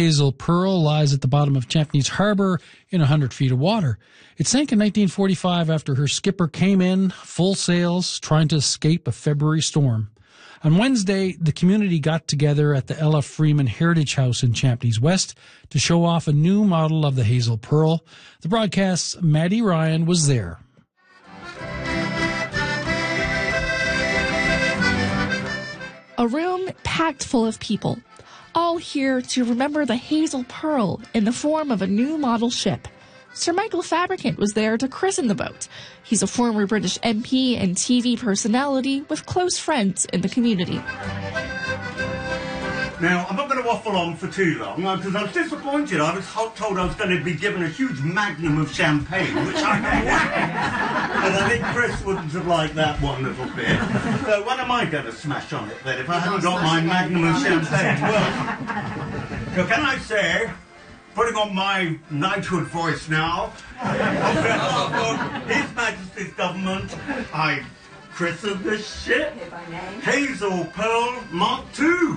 Hazel Pearl lies at the bottom of Champneys Harbor in 100 feet of water. It sank in 1945 after her skipper came in, full sails, trying to escape a February storm. On Wednesday, the community got together at the Ella Freeman Heritage House in Champneys West to show off a new model of the Hazel Pearl. The broadcast's Maddie Ryan was there. A room packed full of people, all here to remember the Hazel Pearl in the form of a new model ship. Sir Michael Fabricant was there to christen the boat. He's a former British MP and TV personality with close friends in the community. Now, I'm not going to waffle on for too long, because I was disappointed. I was told I was going to be given a huge magnum of champagne, which I and I think Chris wouldn't have liked that one little bit. So when am I going to smash on it, then, if I haven't got my magnum of champagne? Well, so can I say, putting on my knighthood voice now, on behalf of His Majesty's government, I christened this ship Hazel Pearl Mark II.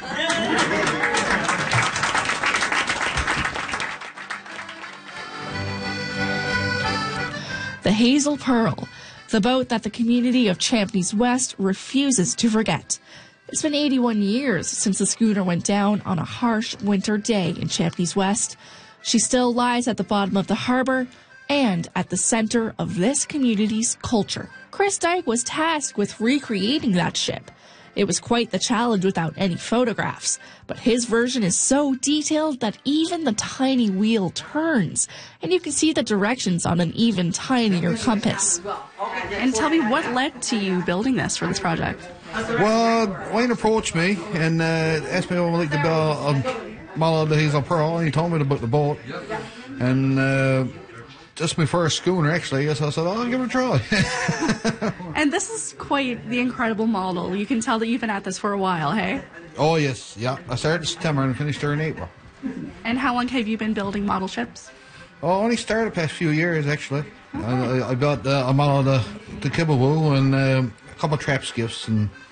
The Hazel Pearl, the boat that the community of Champneys West refuses to forget. It's been 81 years since the schooner went down on a harsh winter day in Champneys West. She still lies at the bottom of the harbor and at the center of this community's culture. Chris Dyke was tasked with recreating that ship. It was quite the challenge without any photographs, but his version is so detailed that even the tiny wheel turns, and you can see the directions on an even tinier compass. And tell me, what led to you building this for this project? Well, Wayne approached me and asked me if I would like to build a model of the Hazel Pearl, and he told me about the boat. And just my first schooner, actually, so I said, I'll give it a try. And this is quite the incredible model. You can tell that you've been at this for a while, hey? Oh, yes, yeah. I started in September and finished there in April. And how long have you been building model ships? Oh, I only started the past few years, actually. I built a model of the Kibbawoo and a couple of trap skiffs and